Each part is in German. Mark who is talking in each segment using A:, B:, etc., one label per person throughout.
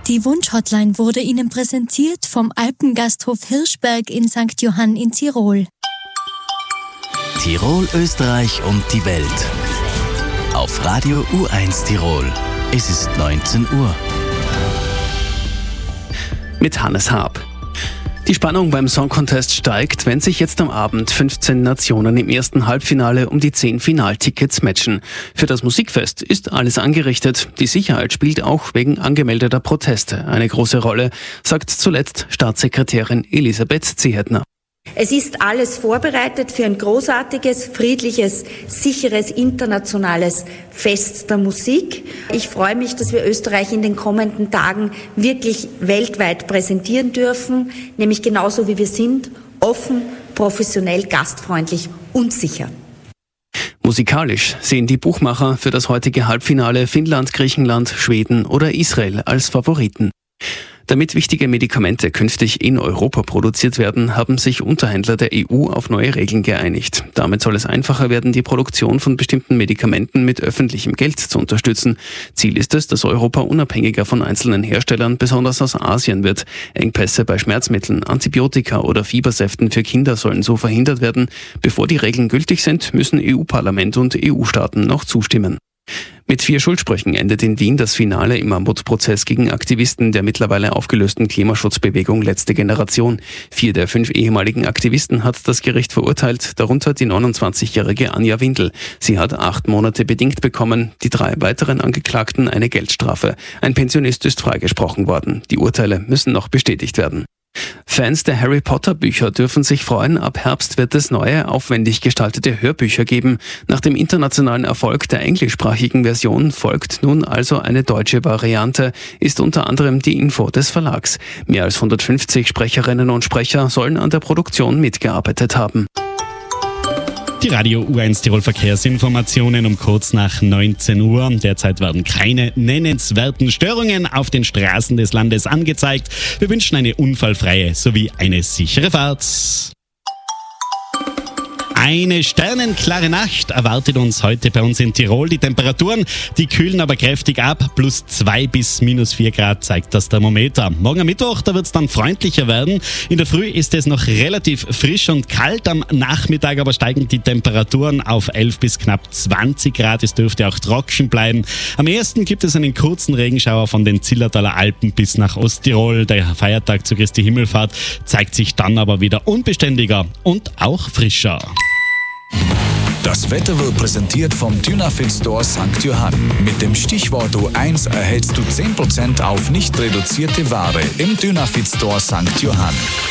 A: Die Wunschhotline wurde Ihnen präsentiert vom Alpengasthof Hirschberg in St. Johann in Tirol.
B: Tirol, Österreich und die Welt. Auf Radio U1 Tirol. Es ist 19 Uhr.
C: Mit Hannes Haab. Die Spannung beim Song Contest steigt, wenn sich jetzt am Abend 15 Nationen im ersten Halbfinale um die 10 Finaltickets matchen. Für das Musikfest ist alles angerichtet. Die Sicherheit spielt auch wegen angemeldeter Proteste eine große Rolle, sagt zuletzt Staatssekretärin Elisabeth Zehedner.
D: Es ist alles vorbereitet für ein großartiges, friedliches, sicheres, internationales Fest der Musik. Ich freue mich, dass wir Österreich in den kommenden Tagen wirklich weltweit präsentieren dürfen, nämlich genauso wie wir sind, offen, professionell, gastfreundlich und sicher.
C: Musikalisch sehen die Buchmacher für das heutige Halbfinale Finnland, Griechenland, Schweden oder Israel als Favoriten. Damit wichtige Medikamente künftig in Europa produziert werden, haben sich Unterhändler der EU auf neue Regeln geeinigt. Damit soll es einfacher werden, die Produktion von bestimmten Medikamenten mit öffentlichem Geld zu unterstützen. Ziel ist es, dass Europa unabhängiger von einzelnen Herstellern, besonders aus Asien, wird. Engpässe bei Schmerzmitteln, Antibiotika oder Fiebersäften für Kinder sollen so verhindert werden. Bevor die Regeln gültig sind, müssen EU-Parlament und EU-Staaten noch zustimmen. Mit 4 Schuldsprüchen endet in Wien das Finale im Mammutprozess gegen Aktivisten der mittlerweile aufgelösten Klimaschutzbewegung Letzte Generation. 4 der 5 ehemaligen Aktivisten hat das Gericht verurteilt, darunter die 29-jährige Anja Windel. Sie hat 8 Monate bedingt bekommen, die 3 weiteren Angeklagten eine Geldstrafe. Ein Pensionist ist freigesprochen worden. Die Urteile müssen noch bestätigt werden. Fans der Harry Potter Bücher dürfen sich freuen, ab Herbst wird es neue, aufwendig gestaltete Hörbücher geben. Nach dem internationalen Erfolg der englischsprachigen Version folgt nun also eine deutsche Variante, ist unter anderem die Info des Verlags. Mehr als 150 Sprecherinnen und Sprecher sollen an der Produktion mitgearbeitet haben.
E: Die Radio U1 Tirol Verkehrsinformationen um kurz nach 19 Uhr. Derzeit werden keine nennenswerten Störungen auf den Straßen des Landes angezeigt. Wir wünschen eine unfallfreie sowie eine sichere Fahrt. Eine sternenklare Nacht erwartet uns heute bei uns in Tirol. Die Temperaturen, die kühlen aber kräftig ab. +2 bis -4 Grad zeigt das Thermometer. Morgen am Mittwoch, da wird es dann freundlicher werden. In der Früh ist es noch relativ frisch und kalt. Am Nachmittag aber steigen die Temperaturen auf 11 bis knapp 20 Grad. Es dürfte auch trocken bleiben. Am ersten gibt es einen kurzen Regenschauer von den Zillertaler Alpen bis nach Osttirol. Der Feiertag zu Christi Himmelfahrt zeigt sich dann aber wieder unbeständiger und auch frischer.
F: Das Wetter wird präsentiert vom Dynafit Store St. Johann. Mit dem Stichwort U1 erhältst du 10% auf nicht reduzierte Ware im Dynafit Store St. Johann.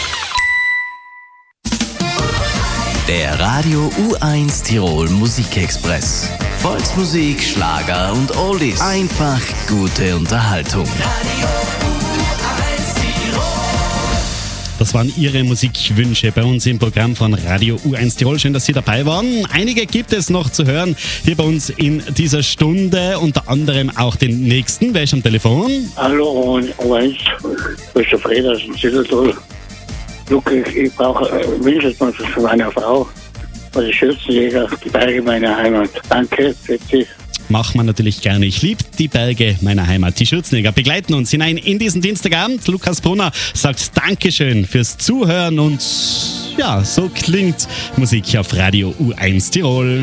B: Der Radio U1 Tirol Musikexpress. Volksmusik, Schlager und Oldies. Einfach gute Unterhaltung.
E: Das waren Ihre Musikwünsche bei uns im Programm von Radio U1 Tirol. Schön, dass Sie dabei waren. Einige gibt es noch zu hören hier bei uns in dieser Stunde. Unter anderem auch den nächsten. Wer ist am Telefon?
G: Hallo, U1. Das ist der Fred aus dem Zillertal. Luke, ich brauche mindestens für meine Frau. Also Schürzenjäger, die Berge meiner Heimat. Danke, Betty.
E: Machen wir natürlich gerne. Ich liebe die Berge meiner Heimat. Die Schürzenjäger begleiten uns hinein in diesen Dienstagabend. Lukas Brunner sagt Dankeschön fürs Zuhören und ja, so klingt Musik auf Radio U1 Tirol.